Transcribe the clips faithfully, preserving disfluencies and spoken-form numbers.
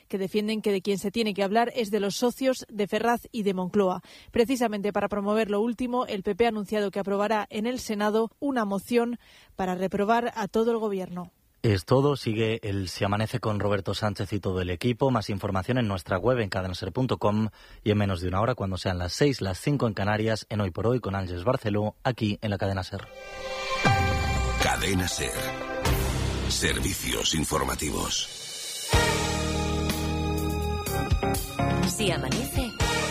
que defienden que de quien se tiene que hablar es de los socios de Ferraz y de Moncloa. Precisamente para promover lo último, el P P ha anunciado que aprobará en el Senado una moción para reprobar a todo el Gobierno. Es todo. Sigue el Se Amanece con Roberto Sánchez y todo el equipo. Más información en nuestra web en cadena ser punto com y en menos de una hora, cuando sean las seis, las cinco en Canarias, en Hoy por Hoy con Ángeles Barceló, aquí en la Cadena Ser. Cadena Ser. Servicios informativos. Si amanece,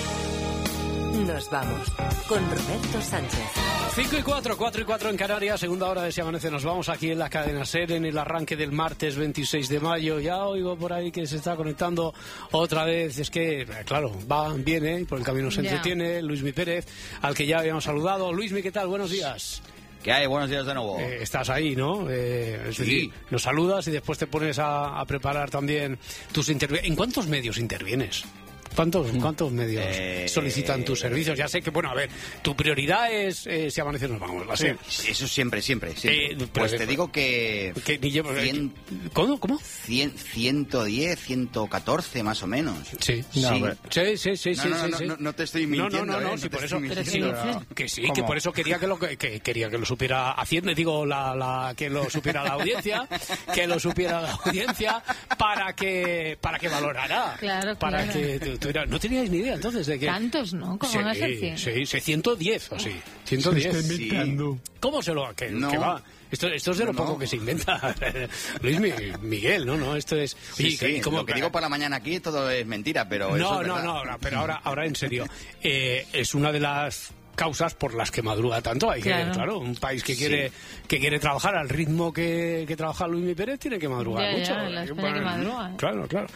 nos vamos con Roberto Sánchez. cinco y cuatro, cuatro y cuatro en Canarias, segunda hora de Si Amanece. Nos vamos aquí en la Cadena Ser, en el arranque del martes veintiséis de mayo. Ya oigo por ahí que se está conectando otra vez. Es que, claro, va, viene, por el camino se entretiene. Luismi Pérez, al que ya habíamos saludado. Luismi, ¿qué tal? Buenos días. ¿Qué hay? Buenos días de nuevo. Eh, estás ahí, ¿no? Eh, es sí. decir, nos saludas y después te pones a, a preparar también tus intervenciones. ¿En cuántos medios intervienes? ¿Cuántos, cuántos medios eh... solicitan tus servicios? Ya sé que, bueno, a ver, tu prioridad es eh, Si Amanece nos vamos, ¿va a ser? Sí, eso siempre, siempre. siempre. Eh, pues te digo que... que ni llevo, cien, ¿Cómo? ¿Cómo? cien, ciento diez, ciento catorce más o menos. Sí, no, sí, sí, sí, sí, no, no, sí, no, sí. No, no te estoy mintiendo. No, no, no, eh, no sí, no por eso, que sí, que sí, ¿Cómo? que por eso quería que lo que, que quería que lo supiera Hacienda, digo, la, la, que lo supiera la audiencia, que lo supiera la audiencia, para que para que valorara. Claro, para claro. que tu, tu era, no teníais ni idea entonces de que... Tantos, ¿no? ¿Cómo sí, van a ser cien? Sí, sí, ciento diez o sí. ciento diez. Se está inventando. Sí. ¿Cómo se lo...? Que, no. que va. Esto, esto es de lo no, poco no. que se inventa. Luis Miguel, no, no, esto es... Sí, sí, sí. Como lo que digo por la mañana aquí todo es mentira, pero no, eso es no, no, no, pero ahora, ahora en serio. Eh, es una de las causas por las que madruga tanto. Hay que, claro. claro, un país que quiere sí. que quiere trabajar al ritmo que, que trabaja Luismi Pérez tiene que madrugar ya, mucho. Ya, la espera bueno, que madruga, ¿eh? Claro, claro.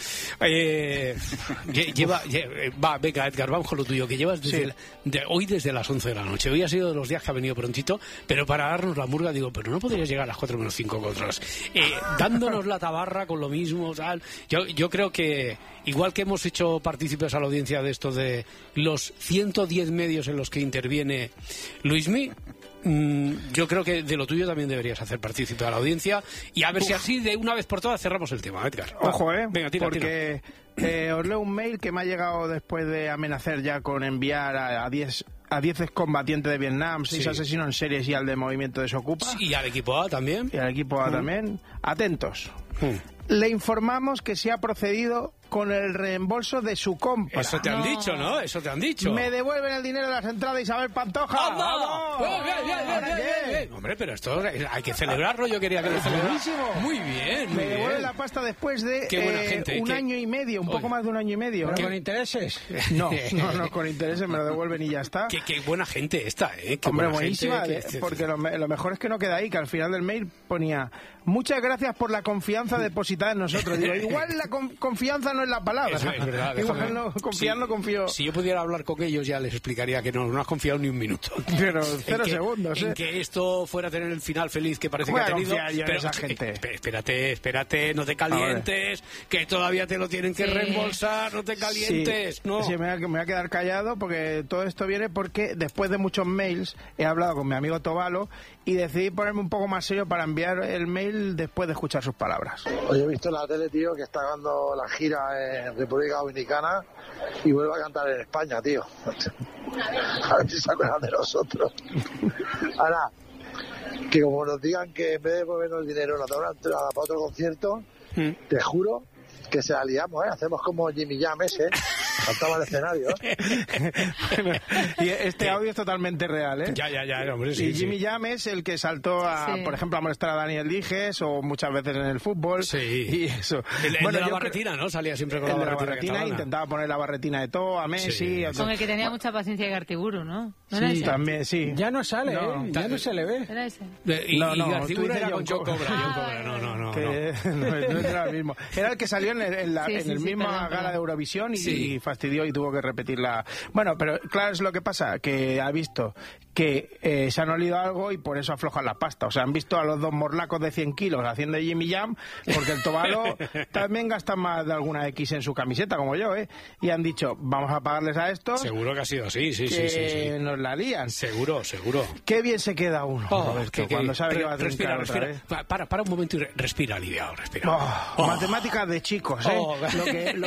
Eh, lleva, lleva, va, venga, Edgar, vamos con lo tuyo, que llevas desde sí. el, de, hoy desde las once de la noche. Hoy ha sido de los días que ha venido prontito, pero para darnos la murga, digo, pero no podrías llegar a las cuatro menos cinco con otros. Eh, dándonos la tabarra con lo mismo, tal. Yo, yo creo que, igual que hemos hecho partícipes a la audiencia de esto de los ciento diez medios en los que interviene Luismi, mm, yo creo que de lo tuyo también deberías hacer partícipe a la audiencia y a ver Uf. si así de una vez por todas cerramos el tema, Edgar. Ojo, eh, venga, tira, porque tira. Eh, os leo un mail que me ha llegado después de amenazar ya con enviar a diez a diez excombatientes de Vietnam, seis sí. asesinos en series y al de Movimiento Desocupa. Sí, y al equipo A también. Y al equipo A mm. también. Atentos. Mm. Le informamos que se ha procedido con el reembolso de su compra. Eso te han no. dicho, ¿no? Eso te han dicho. Me devuelven el dinero de las entradas Isabel Pantoja. ¡Vamos! Bien, bien, bien, bien, bien, bien. Hombre, pero esto hay que celebrarlo. Yo quería que lo celebrara. Muy bien, muy Me bien. devuelven la pasta después de Qué buena eh, gente, un qué... año y medio, un Oye. poco más de un año y medio. ¿Pero con intereses? No, no, no, con intereses me lo devuelven y ya está. Qué, qué buena gente esta, ¿eh? Qué Hombre, buena buenísima, gente, que... porque lo, lo mejor es que no queda ahí, que al final del mail ponía muchas gracias por la confianza depositada en nosotros. Digo, igual la con, confianza no es la palabra. Eso es verdad. Igual no, confiar si, no confío. Si yo pudiera hablar con ellos ya les explicaría que no, no has confiado ni un minuto. Pero cero que, segundos, ¿eh? En que esto fuera a tener el final feliz que parece Voy que ha tenido. Yo pero en esa gente. Eh, espérate, espérate, no te calientes, que todavía te lo tienen que sí. reembolsar, no te calientes. Sí, no. sí, me, voy a, me voy a quedar callado porque todo esto viene porque después de muchos mails he hablado con mi amigo Tobalo y decidí ponerme un poco más serio para enviar el mail después de escuchar sus palabras. Hoy he visto en la tele, tío, que está dando la gira en República Dominicana y vuelve a cantar en España, tío. A ver si se acuerdan de nosotros. Ahora, que como nos digan que en vez de devolvernos el dinero nos dan una entrada para otro concierto, ¿Mm? Te juro que se la liamos, ¿eh? Hacemos como Jimmy Jam ese, ¿eh? Saltaba al escenario. Y este audio es totalmente real, ¿eh? Ya, ya, ya, hombre, sí. Y Jimmy sí. Jam es el que saltó, a, sí. por ejemplo, a molestar a Daniel Dijes o muchas veces en el fútbol. Sí. Y eso. El, el bueno, de la barretina, ¿no? Salía siempre con el la de la barretina. barretina intentaba poner la barretina de todo a Messi. Sí. A con el que tenía bueno. mucha paciencia de Gartiburu, ¿no? ¿No sí, era ese? también, sí. Ya no sale, no, ¿eh? Ya no se le ve. ¿Era ese? Y, no, no, y Garciburu era con John Cobra. Cobra. John Cobra. No, no, no. Que no. no, no era el mismo. Era el que salió en el, en la, sí, en sí, el sí, mismo perdón, gala perdón. de Eurovisión y, sí. y fastidió y tuvo que repetirla. Bueno, pero claro, es lo que pasa, que ha visto que eh, se han olido algo y por eso aflojan la pasta. O sea, han visto a los dos morlacos de cien kilos haciendo Jimmy Jam, porque el Tobalo también gasta más de alguna X en su camiseta, como yo, ¿eh? Y han dicho, vamos a pagarles a estos. Seguro que ha sido así, sí, que sí, sí, sí. nos la lían. Seguro, seguro. Qué bien se queda uno, oh, Roberto, que, que, cuando sabe re, que va a respira, trincar otra respira. vez. Para, para un momento y re, respira aliviado, respira. Oh, oh. Matemáticas de chicos, ¿eh? Oh. Lo, que, lo,